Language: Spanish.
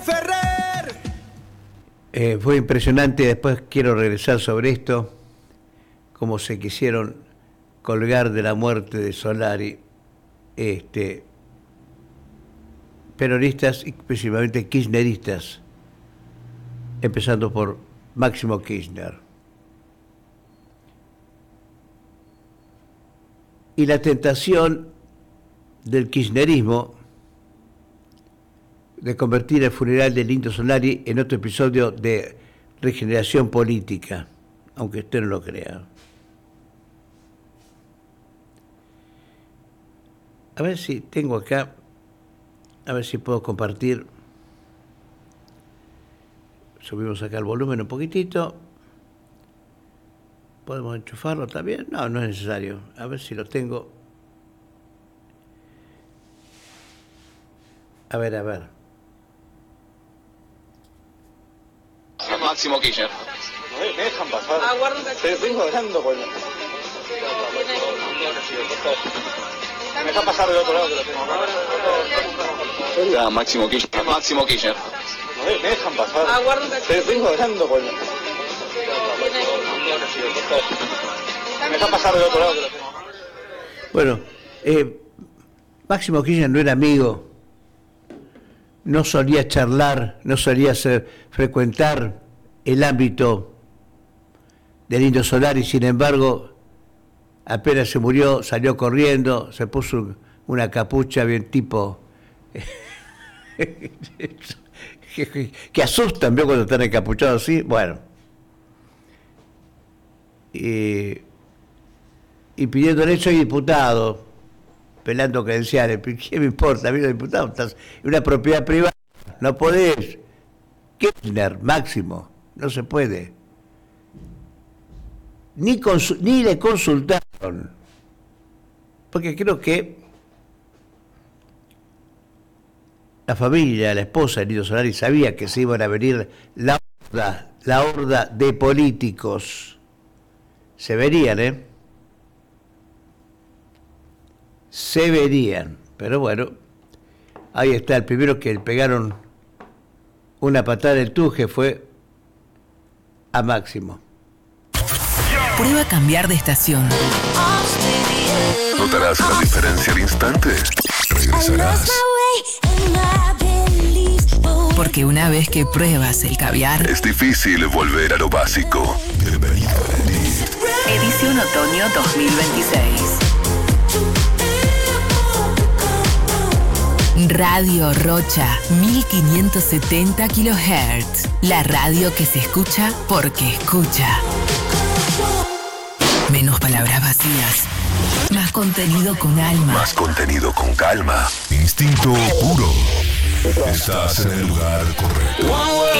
Fue impresionante, después quiero regresar sobre esto, cómo se quisieron colgar de la muerte de Solari, peronistas y principalmente kirchneristas, empezando por Máximo Kirchner. Y la tentación del kirchnerismo de convertir el funeral del Indio Solari en otro episodio de regeneración política, aunque usted no lo crea. A ver si tengo acá, a ver si puedo compartir. Subimos acá el volumen un poquitito. ¿Podemos enchufarlo también? No, no es necesario. A ver si lo tengo. A ver. Máximo Kirchner. Me dejan pasar. Vengo hablando con... Me dejan pasar del otro lado que lo tengo. Máximo Kirchner. Máximo Kirchner. Me dejan pasar. Vengo hablando con... Me dejan pasar del otro lado que lo tengo. Bueno, Máximo Kirchner no era amigo, no solía charlar, no solía frecuentar el ámbito del Indio Solari, sin embargo, apenas se murió, salió corriendo, se puso una capucha bien tipo que asustan, ¿vio? Cuando están encapuchados así, bueno. Y pidiendo derecho, soy diputado, pelando credenciales. ¿Qué me importa? A mí los diputados, estás en una propiedad privada, no podés. Kirchner, Máximo, no se puede. Ni le consultaron, porque creo que la familia, la esposa de Indio Solari sabía que se iban a venir la horda de políticos. Se verían, se verían, pero bueno, ahí está, el primero que le pegaron una patada del tuje fue a Máximo. Prueba cambiar de estación. ¿Notarás la diferencia al instante? Regresarás. Porque una vez que pruebas el caviar, Es difícil volver a lo básico. Bienvenido a Elite. edición otoño 2026. Radio Rocha, 1570 kHz. La radio que se escucha porque escucha. Menos palabras vacías. Más contenido con alma. Más contenido con calma. Instinto puro. Estás en el lugar correcto.